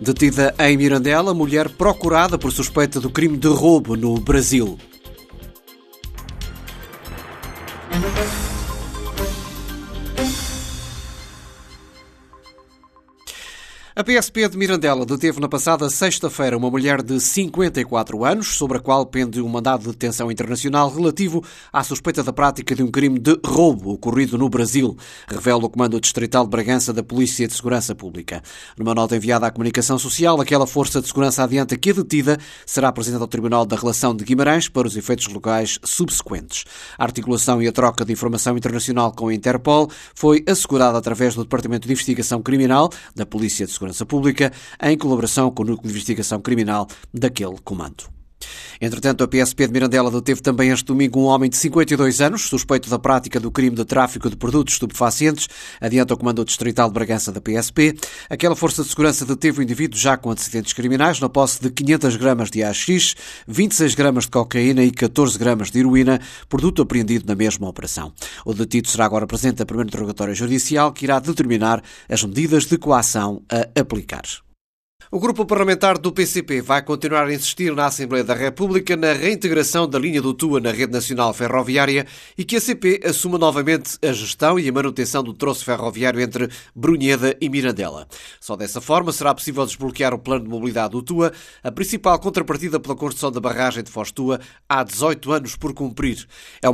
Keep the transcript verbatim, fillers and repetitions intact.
Detida em Mirandela, mulher procurada por suspeita do crime de roubo no Brasil. A P S P de Mirandela deteve na passada sexta-feira uma mulher de cinquenta e quatro anos, sobre a qual pende um mandado de detenção internacional relativo à suspeita da prática de um crime de roubo ocorrido no Brasil, revela o Comando Distrital de Bragança da Polícia de Segurança Pública. Numa nota enviada à Comunicação Social, aquela força de segurança adianta que a detida será apresentada ao Tribunal da Relação de Guimarães para os efeitos legais subsequentes. A articulação e a troca de informação internacional com a Interpol foi assegurada através do Departamento de Investigação Criminal da Polícia de Segurança Pública, em colaboração com o Núcleo de Investigação Criminal daquele comando. Entretanto, a P S P de Mirandela deteve também este domingo um homem de cinquenta e dois anos, suspeito da prática do crime de tráfico de produtos estupefacientes, adianta o Comando Distrital de Bragança da P S P. Aquela força de segurança deteve o indivíduo já com antecedentes criminais na posse de quinhentas gramas de A X, vinte e seis gramas de cocaína e catorze gramas de heroína, produto apreendido na mesma operação. O detido será agora presente a primeiro interrogatório judicial que irá determinar as medidas de coação a aplicar. O grupo parlamentar do P C P vai continuar a insistir na Assembleia da República na reintegração da linha do Tua na rede nacional ferroviária e que a C P assuma novamente a gestão e a manutenção do troço ferroviário entre Brunheda e Mirandela. Só dessa forma será possível desbloquear o plano de mobilidade do Tua, a principal contrapartida pela construção da barragem de Foz Tua há dezoito anos por cumprir. É uma